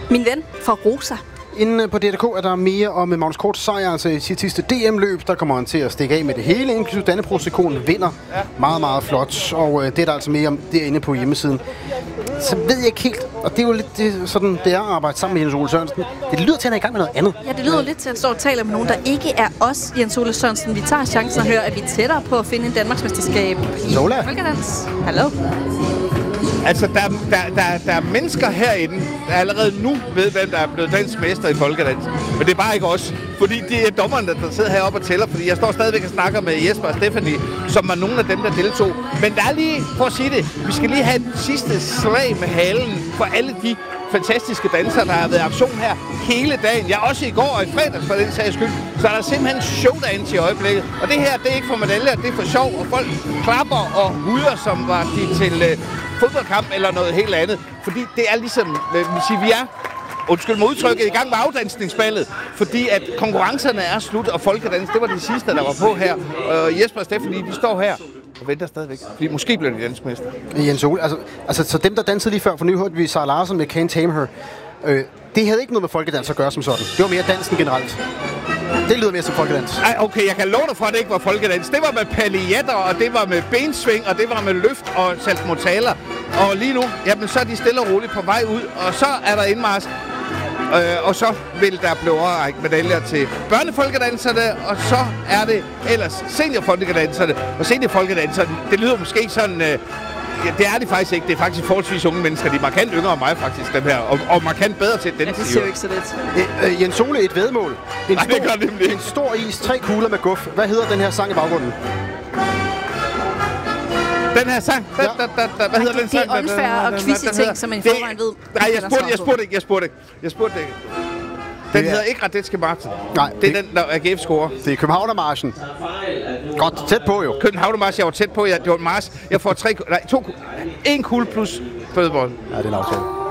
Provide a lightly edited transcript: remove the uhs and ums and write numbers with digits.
Min ven fra Rosa. Inde på DRK er der mere om Magnus Korts sejr, altså i sit sidste DM-løb. Der kommer han til at stikke af med det hele, inklusive Dannebrogs-ikonen vinder. Meget, meget flot, og det er der altså mere om derinde på hjemmesiden. Så ved jeg ikke helt, og det er jo lidt sådan, det er at arbejde sammen med Jens Ole Sørensen. Det lyder til, at han er i gang med noget andet. Ja, det lyder lidt til, at han står og taler med nogen, der ikke er os, Jens Ole Sørensen. Vi tager chancen og hører, at vi er tættere på at finde en Danmarksmesterskab i Folkedans. Hallo? Altså, der er mennesker herinde, der allerede nu ved, hvem der er blevet dansk mester i folkedans. Men det er bare ikke os. Fordi det er dommerne, der sidder heroppe og tæller. Fordi jeg står stadigvæk og snakker med Jesper og Stephanie, som var nogle af dem, der deltog. Men der er lige, for at sige det, vi skal lige have et sidste slag med halen for alle de fantastiske dansere, der har været i aktion her hele dagen. Ja, også i går og i fredags for den sags skyld. Så er der simpelthen showdance i øjeblikket. Og det her, det er ikke for medaljer, det er for sjov. Og folk klapper og huder, som var de til fodboldkamp eller noget helt andet. Fordi det er ligesom, vi er, undskyld mig udtrykket, i gang med afdansningsballet. Fordi at konkurrencerne er slut, og folkedans, det var de sidste, der var på her. Og Jesper og Stephanie, de står her og venter stadigvæk. Fordi måske bliver de dansk mester. Jens Ole, altså så dem, der dansede lige før, for nu hørte vi Sara Larsen med Can't Tame Her. Det havde ikke noget med folkedans at gøre som sådan. Det var mere dansen generelt. Det lyder mere som folkedans. Ej, okay, jeg kan love dig for, at det ikke var folkedans. Det var med paljetter, og det var med bensving, og det var med løft og saltomortaler. Og lige nu, jamen, så er de stille og roligt på vej ud, og så er der indmarsch. Og så vil der blive overrækket medaljer til børnefolkedanserne, og så er det ellers seniorfolkedanserne. Og seniorfolkedanserne, det lyder måske sådan... Ja, det er det faktisk ikke. Det er faktisk forholdsvis unge mennesker. De er markant yngre end mig, faktisk, dem her. Og markant bedre til den. Ja, det ser jo ikke så lidt. Jens Ole, et væddemål. En stor is, 3 kugler med guf. Hvad hedder den her sang i baggrunden? Den her sang? Hvad hedder den sang? Det er unfair og quizzy ting, som man i forvejen ved. Nej, jeg spurgte ikke. Den hedder ikke Radetzky Martin. Nej. Det er den, der AGF scorer. Det er Københavnermarchen. Godt, tæt på jo. Københavnermarchen, jeg var tæt på. Det var en march. Jeg får 1 kugle plus fødebold. Ja, det er en aftale.